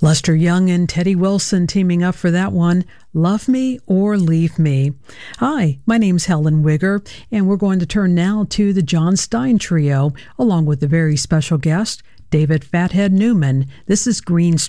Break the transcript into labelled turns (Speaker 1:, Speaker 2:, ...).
Speaker 1: Lester Young and Teddy Wilson teaming up for that one, Love Me or Leave Me. Hi, my name's Helen Wigger, and we're going to turn now to the John Stein Trio, along with a very special guest, David Fathead Newman. This is Green